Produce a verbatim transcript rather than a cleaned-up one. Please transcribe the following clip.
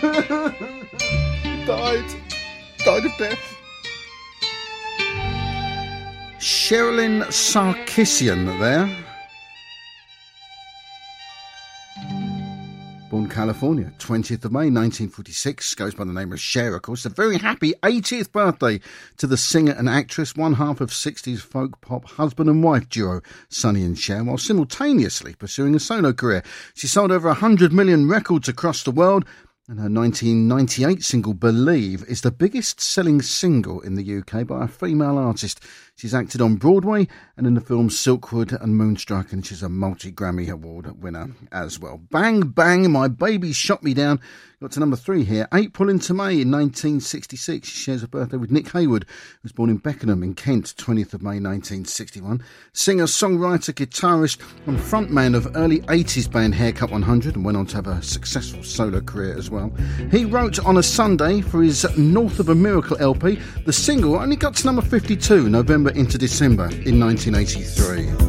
died. Died of death. Sherilyn Sarkisian there. Born California, twentieth of May nineteen forty-six, goes by the name of Cher, of course. A very happy eightieth birthday to the singer and actress, one half of sixties folk pop husband and wife duo Sonny and Cher, while simultaneously pursuing a solo career. She sold over one hundred million records across the world, and her nineteen ninety-eight single Believe is the biggest selling single in the U K by a female artist. She's acted on Broadway and in the films Silkwood and Moonstruck, and she's a multi-Grammy Award winner as well. Bang Bang, My Baby Shot Me Down got to number three here. April into May in nineteen sixty-six. She shares a birthday with Nick Hayward, who was born in Beckenham in Kent, twentieth of May nineteen sixty-one. Singer, songwriter, guitarist and frontman of early eighties band Haircut one hundred, and went on to have a successful solo career as well. He wrote On a Sunday for his North of a Miracle L P. The single only got to number fifty-two, November into December in nineteen eighty-three.